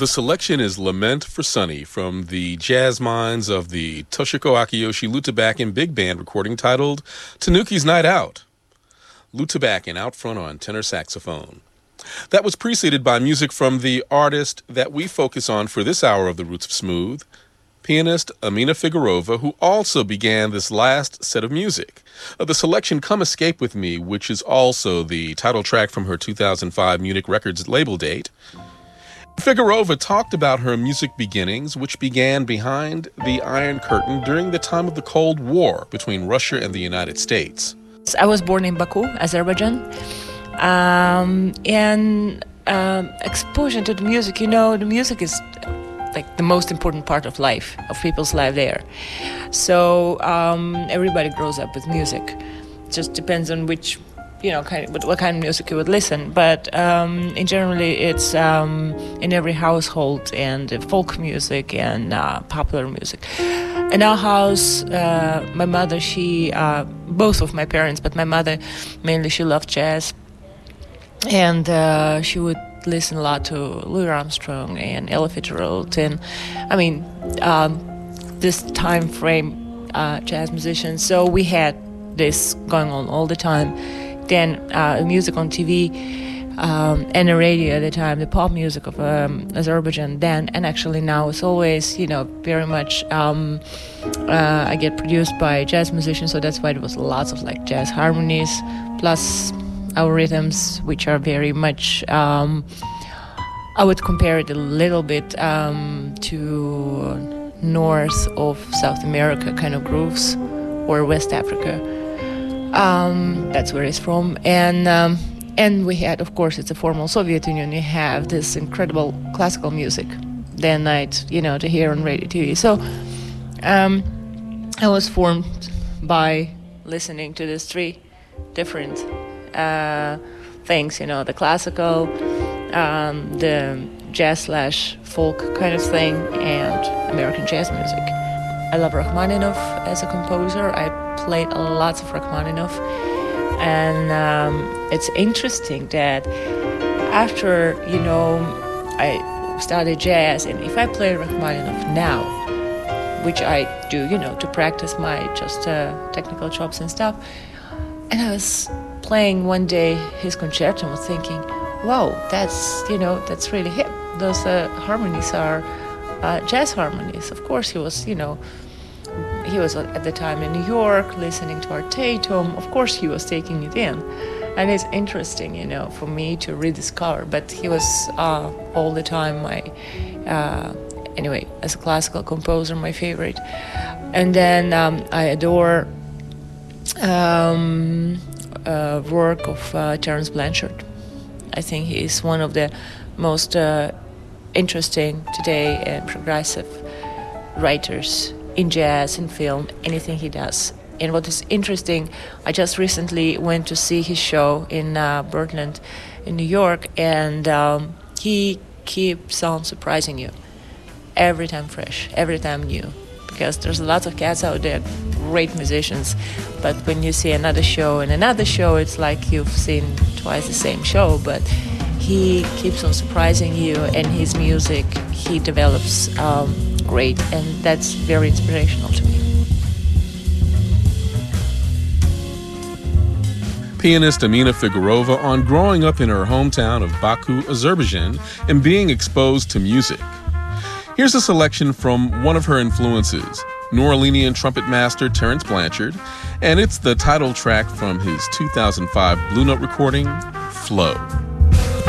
The selection is Lament for Sunny from the jazz minds of the Toshiko Akiyoshi Lutabakin Big Band recording titled Tanuki's Night Out. Lutabakin out front on tenor saxophone. That was preceded by music from the artist that we focus on for this hour of The Roots of Smooth, pianist Amina Figurova, who also began this last set of music. The selection Come Escape With Me, which is also the title track from her 2005 Munich Records label date. Figurova talked about her music beginnings, which began behind the Iron Curtain during the time of the Cold War between Russia and the United States. I was born in Baku, Azerbaijan, and exposure to the music, the music is like the most important part of life, of people's life there. So everybody grows up with music. It just depends on which, what kind of music you would listen. But in generally, it's in every household, and folk music and popular music. In our house, my mother, both of my parents, but my mother mainly, she loved jazz. And she would listen a lot to Louis Armstrong and Ella Fitzgerald, and this time frame jazz musicians. So we had this going on all the time. Then music on TV and the radio at the time, the pop music of Azerbaijan then, and actually now it's always, very much I get produced by jazz musicians, so that's why there was lots of like jazz harmonies, plus our rhythms, which are very much, I would compare it a little bit to north of South America kind of grooves, or West Africa. That's where it's from. And we had, of course, it's a formal Soviet Union, you have this incredible classical music then night, to hear on radio TV. So I was formed by listening to these three different things, the classical, the jazz / folk kind of thing, and American jazz music. I love Rachmaninoff as a composer. I played lots of Rachmaninoff, and it's interesting that after, I studied jazz, and if I play Rachmaninoff now, which I do, to practice my just technical chops and stuff, and I was playing one day his concerto and was thinking, wow, that's really hip. Those harmonies are jazz harmonies. Of course, he was at the time in New York listening to Art Tatum. Of course, he was taking it in. And it's interesting, for me to rediscover. But he was all the time anyway, as a classical composer, my favorite. And then I adore work of Terence Blanchard. I think he is one of the most interesting today and progressive writers in jazz, in film, anything he does. And what is interesting, I just recently went to see his show in Birdland in New York, and he keeps on surprising you. Every time fresh, every time new. Because there's lots of cats out there, great musicians, but when you see another show and another show, it's like you've seen twice the same show, but he keeps on surprising you, and his music, he develops great, and that's very inspirational to me. Pianist Amina Figurova on growing up in her hometown of Baku, Azerbaijan, and being exposed to music. Here's a selection from one of her influences, New Orleanian trumpet master Terence Blanchard, and it's the title track from his 2005 Blue Note recording, Flow.